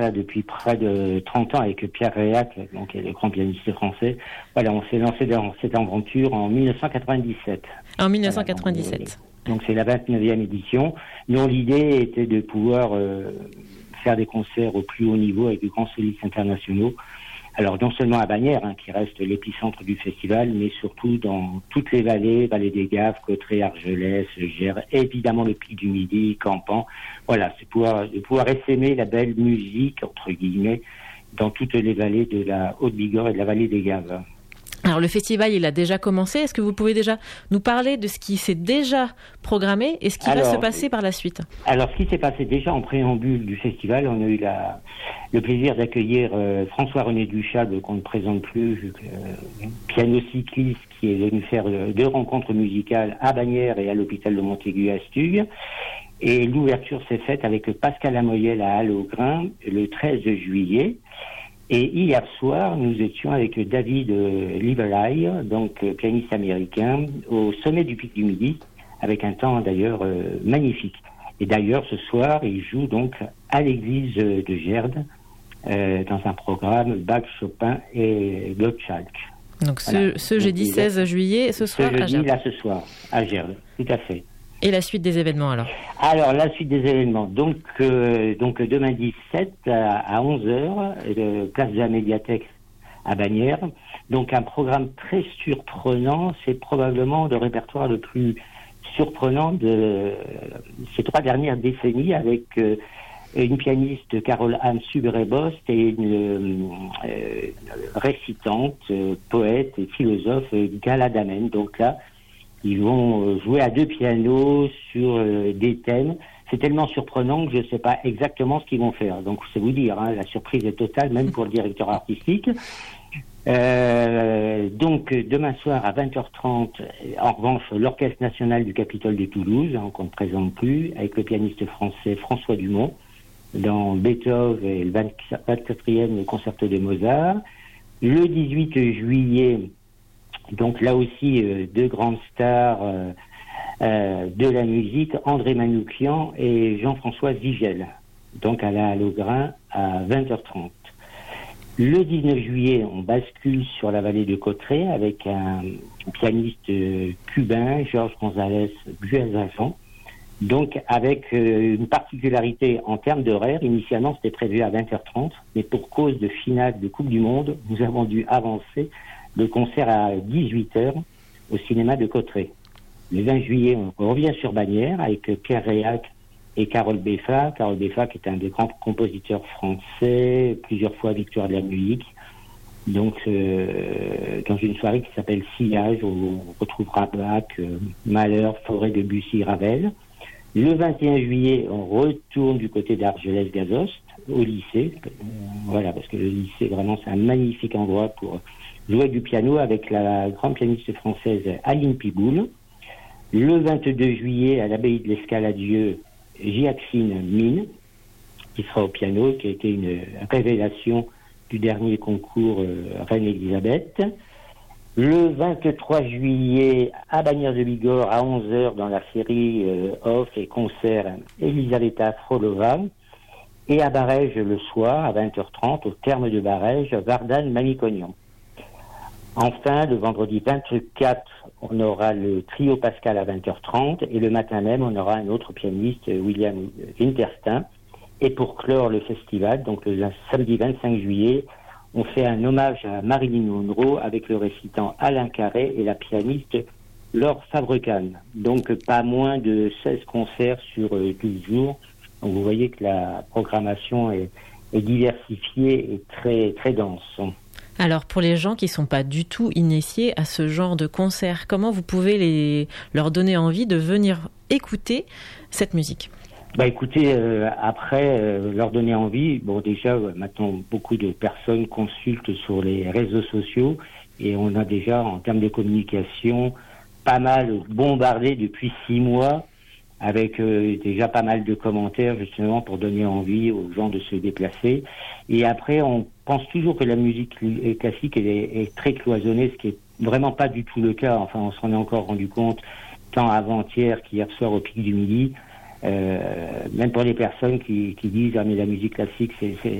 ça depuis près de 30 ans avec Pierre Réac, donc le grand pianiste français. Voilà, on s'est lancé dans cette aventure en 1997. En 1997. Donc c'est la 29e édition. Dont l'idée était de pouvoir faire des concerts au plus haut niveau avec de grands solistes internationaux. Alors non seulement à Bagnères, qui reste l'épicentre du festival, mais surtout dans toutes les vallées des Gaves, Cauterets, Argelès, Gers, évidemment le Pic du Midi, Campan. Voilà, c'est de pouvoir essaimer la belle musique, entre guillemets, dans toutes les vallées de la Haute-Bigorre et de la vallée des Gaves. Alors le festival, il a déjà commencé. Est-ce que vous pouvez déjà nous parler de ce qui s'est déjà programmé et ce qui va se passer par la suite? Alors ce qui s'est passé déjà en préambule du festival, on a eu le plaisir d'accueillir François-René Duchâble, qu'on ne présente plus, piano-cycliste qui est venu faire 2 rencontres musicales à Bagnères et à l'hôpital de Montaigu à Stug. Et l'ouverture s'est faite avec Pascal Lamoyel à Halle-au-Grain le 13 juillet. Et hier soir, nous étions avec David Liverley, donc pianiste américain, au sommet du Pic du Midi, avec un temps d'ailleurs magnifique. Et d'ailleurs, ce soir, il joue donc à l'église de Gerd, dans un programme Bach, Chopin et Gottschalk. Donc ce jeudi 16 juillet, ce soir à Gerd. Ce soir, à Gerd, tout à fait. Et la suite des événements alors? Alors la suite des événements, donc demain 17 à 11h, place de la médiathèque à Bagnères. Donc un programme très surprenant, c'est probablement le répertoire le plus surprenant de ces 3 dernières décennies, avec une pianiste, Carole Anne Suberebost, et une récitante, poète et philosophe, Gala Damen. Donc là, ils vont jouer à 2 pianos sur des thèmes. C'est tellement surprenant que je ne sais pas exactement ce qu'ils vont faire. Donc, c'est vous dire, la surprise est totale, même pour le directeur artistique. Donc, demain soir à 20h30, en revanche, l'Orchestre national du Capitole de Toulouse, qu'on ne présente plus, avec le pianiste français François Dumont, dans Beethoven et le 24e concerto de Mozart. Le 18 juillet, donc là aussi, 2 grandes stars de la musique, André Manoukian et Jean-François Zigel, donc à la Halle-au-Grain à 20h30. Le 19 juillet, on bascule sur la vallée de Cauterets avec un pianiste cubain, Georges González Buezajan. Donc avec une particularité en termes d'horaire, initialement c'était prévu à 20h30, mais pour cause de finale de Coupe du Monde, nous avons dû avancer le concert à 18h au cinéma de Cauterets. Le 20 juillet, on revient sur Bagnères avec Pierre Réac et Carole Beffa. Carole Beffa qui est un des grands compositeurs français, plusieurs fois victoire de la musique. Donc dans une soirée qui s'appelle Sillage, où on retrouvera Bach, Mahler, Fauré, Debussy, Ravel. Le 21 juillet, on retourne du côté d'Argelès-Gazost, au lycée. Voilà, parce que le lycée, vraiment, c'est un magnifique endroit pour jouer du piano avec la grande pianiste française Aline Piboul. Le 22 juillet, à l'abbaye de l'Escaladieu, Giaxine Mine, qui sera au piano, qui a été une révélation du dernier concours Reine Elisabeth. Le 23 juillet, à Bagnères-de-Bigorre, à 11h, dans la série Off et concert Elisaveta Frolova. Et à Barège, le soir, à 20h30, au terme de Barège, Vardan Mamikonian. Enfin, le vendredi 24, on aura le trio Pascal à 20h30 et le matin même, on aura un autre pianiste, William Winterstein. Et pour clore le festival, donc le samedi 25 juillet, on fait un hommage à Marilyn Monroe avec le récitant Alain Carré et la pianiste Laure Fabrecan. Donc pas moins de 16 concerts sur 12 jours. Donc vous voyez que la programmation est diversifiée et très, très dense. Alors pour les gens qui ne sont pas du tout initiés à ce genre de concert, comment vous pouvez leur donner envie de venir écouter cette musique ? Écoutez, après, leur donner envie, déjà, maintenant, beaucoup de personnes consultent sur les réseaux sociaux et on a déjà, en termes de communication, pas mal bombardé depuis 6 mois avec déjà pas mal de commentaires, justement, pour donner envie aux gens de se déplacer. Et après, on pense toujours que la musique classique est très cloisonnée, ce qui est vraiment pas du tout le cas. Enfin, on s'en est encore rendu compte tant avant-hier qu'hier soir au Pic du Midi. Même pour les personnes qui disent mais la musique classique c'est